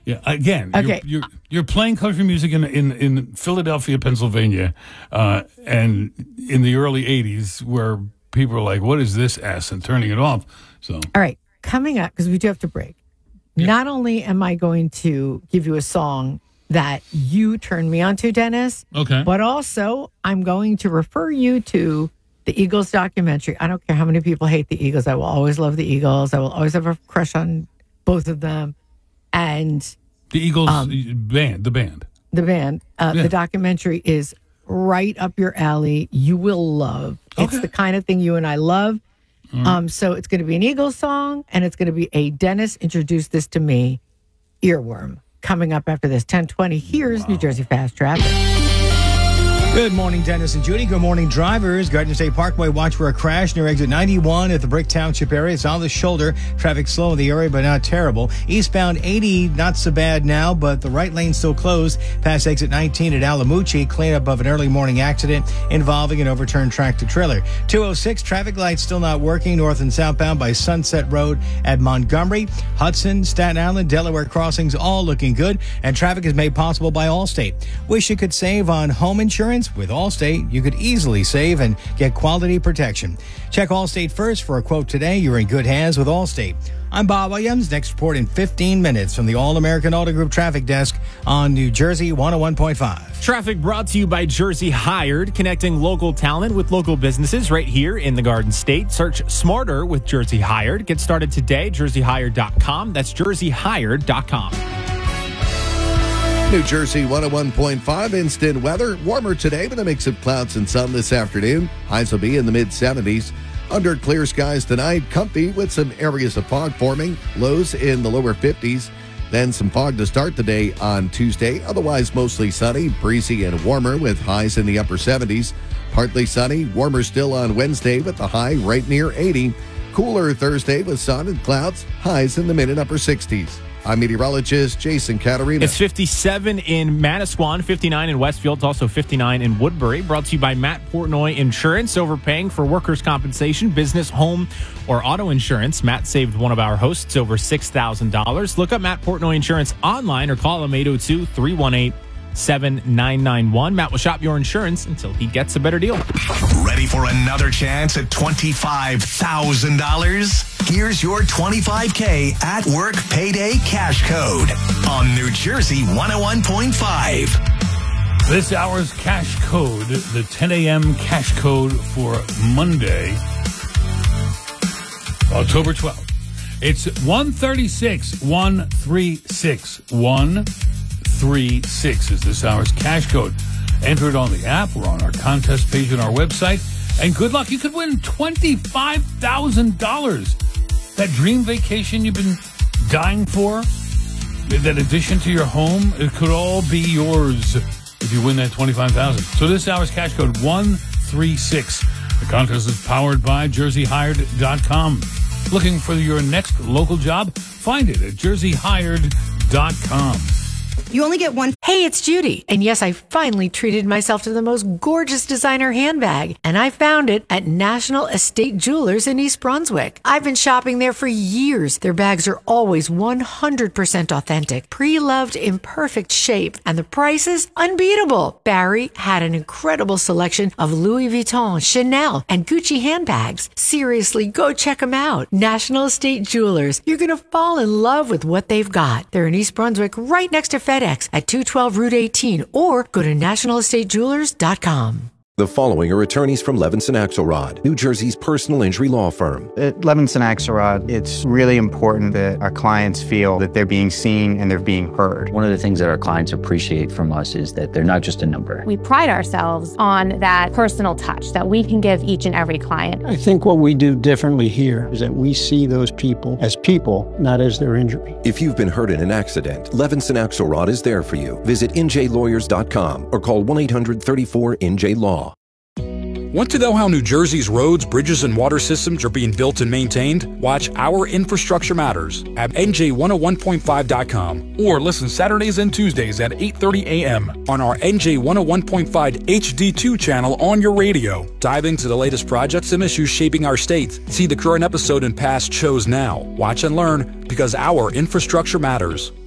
Yeah, again, Okay. you're playing country music in Philadelphia, Pennsylvania, and in the early 80s where people are like, what is this ass, and turning it off. So, All right, coming up, because we do have to break. Yeah. Not only am I going to give you a song that you turned me on to, Dennis, okay. but also I'm going to refer you to the Eagles documentary. I don't care how many people hate the Eagles. I will always love the Eagles. I will always have a crush on both of them. And The Eagles band, the band. The documentary is right up your alley. You will love. It's the kind of thing you and I love. So it's going to be an Eagles song, and it's going to be a Dennis Introduced This to Me earworm coming up after this. 10:20. Here's New Jersey Fast Traffic. Good morning, Dennis and Judy. Good morning, drivers. Garden State Parkway, watch for a crash near exit 91 at the Brick Township area. It's on the shoulder. Traffic slow in the area, but not terrible. Eastbound 80, not so bad now, but the right lane still closed past exit 19 at Alamucci. Cleanup of an early morning accident involving an overturned tractor-trailer. 206, traffic lights still not working north and southbound by Sunset Road at Montgomery. Hudson, Staten Island, Delaware crossings all looking good, and traffic is made possible by Allstate. Wish you could save on home insurance? With Allstate, you could easily save and get quality protection. Check Allstate first for a quote today. You're in good hands with Allstate. I'm Bob Williams. Next report in 15 minutes from the All-American Auto Group Traffic Desk on New Jersey 101.5. Traffic brought to you by Jersey Hired, connecting local talent with local businesses right here in the Garden State. Search Smarter with Jersey Hired. Get started today, jerseyhired.com. That's jerseyhired.com. New Jersey 101.5 instant weather. Warmer today, but a mix of clouds and sun this afternoon. Highs will be in the mid-70s. Under clear skies tonight, comfy with some areas of fog forming. Lows in the lower 50s. Then some fog to start the day on Tuesday. Otherwise, mostly sunny, breezy, and warmer with highs in the upper 70s. Partly sunny, warmer still on Wednesday with the high right near 80. Cooler Thursday with sun and clouds. Highs in the mid and upper 60s. I'm meteorologist Jason Caterina. It's 57 in Manasquan, 59 in Westfield, also 59 in Woodbury. Brought to you by Matt Portnoy Insurance. Overpaying for workers' compensation, business, home, or auto insurance. Matt saved one of our hosts over $6,000. Look up Matt Portnoy Insurance online or call him 802-318-7991. Matt will shop your insurance until he gets a better deal. Ready for another chance at $25,000? Here's your $25K at work payday cash code on New Jersey 101.5. This hour's cash code, the 10 a.m. cash code for Monday, October 12th. It's 136, 136, 136 is this hour's cash code. Enter it on the app or on our contest page on our website. And good luck. You could win $25,000. That dream vacation you've been dying for, that addition to your home, it could all be yours if you win that $25,000. So this hour's cash code 136. The contest is powered by jerseyhired.com. Looking for your next local job? Find it at jerseyhired.com. You only get one. Hey, it's Judy. And yes, I finally treated myself to the most gorgeous designer handbag. And I found it at National Estate Jewelers in East Brunswick. I've been shopping there for years. Their bags are always 100% authentic, pre-loved, in perfect shape. And the prices, unbeatable. Barry had an incredible selection of Louis Vuitton, Chanel, and Gucci handbags. Seriously, go check them out. National Estate Jewelers. You're going to fall in love with what they've got. They're in East Brunswick, right next to FedEx at 212 Route 18, or go to nationalestatajewelers.com. The following are attorneys from Levinson Axelrod, New Jersey's personal injury law firm. At Levinson Axelrod, it's really important that our clients feel that they're being seen and they're being heard. One of the things that our clients appreciate from us is that they're not just a number. We pride ourselves on that personal touch that we can give each and every client. I think what we do differently here is that we see those people, not as their injury. If you've been hurt in an accident, Levinson Axelrod is there for you. Visit njlawyers.com or call 1-800-34-NJ-LAW. Want to know how New Jersey's roads, bridges, and water systems are being built and maintained? Watch Our Infrastructure Matters at NJ101.5.com. Or listen Saturdays and Tuesdays at 8:30 a.m. on our NJ101.5 HD2 channel on your radio. Dive into the latest projects and issues shaping our state. See the current episode and past shows now. Watch and learn because Our Infrastructure Matters.